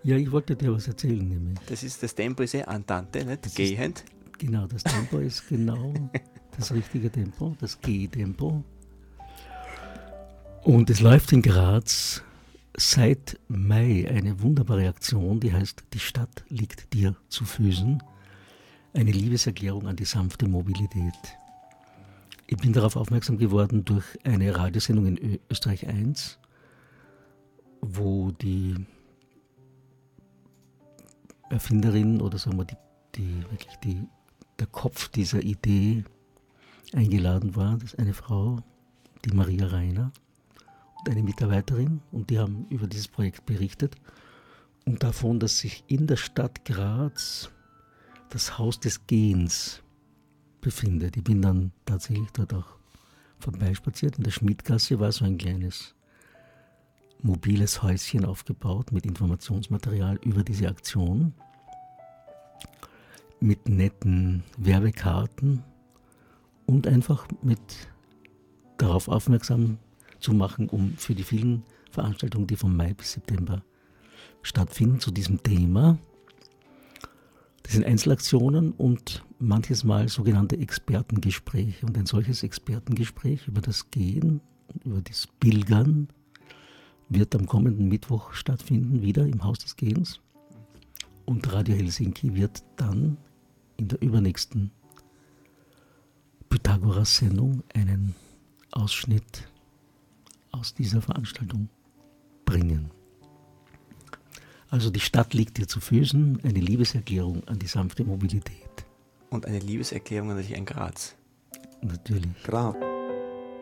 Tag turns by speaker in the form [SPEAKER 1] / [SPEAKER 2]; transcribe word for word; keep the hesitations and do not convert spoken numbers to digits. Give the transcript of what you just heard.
[SPEAKER 1] Ja, ich wollte dir was erzählen, nämlich.
[SPEAKER 2] Das ist, das Tempo ist eh Andante, nicht?
[SPEAKER 1] Das
[SPEAKER 2] Gehend.
[SPEAKER 1] Ist, genau, das Tempo ist genau das richtige Tempo, das Geh-Tempo. Und es läuft in Graz seit Mai eine wunderbare Aktion, die heißt Die Stadt liegt dir zu Füßen. Eine Liebeserklärung an die sanfte Mobilität. Ich bin darauf aufmerksam geworden durch eine Radiosendung in Ö- Österreich eins, wo die Erfinderin oder sagen wir die, die, wirklich die, der Kopf dieser Idee eingeladen war. Das ist eine Frau, die Maria Reiner, und eine Mitarbeiterin, und die haben über dieses Projekt berichtet und davon, dass sich in der Stadt Graz das Haus des Gehens befindet. Ich bin dann tatsächlich dort auch vorbeispaziert. In der Schmidgasse war so ein kleines mobiles Häuschen aufgebaut mit Informationsmaterial über diese Aktion, mit netten Werbekarten und einfach mit darauf aufmerksam zu machen, um für die vielen Veranstaltungen, die von Mai bis September stattfinden, zu diesem Thema. Das sind Einzelaktionen und manches Mal sogenannte Expertengespräche. Und ein solches Expertengespräch über das Gehen und über das Pilgern wird am kommenden Mittwoch stattfinden, wieder im Haus des Gehens. Und Radio Helsinki wird dann in der übernächsten Pythagoras-Sendung einen Ausschnitt aus dieser Veranstaltung bringen. Also die Stadt liegt dir zu Füßen, eine Liebeserklärung an die sanfte Mobilität.
[SPEAKER 2] Und eine Liebeserklärung an dich an Graz.
[SPEAKER 1] Natürlich.
[SPEAKER 2] Graz.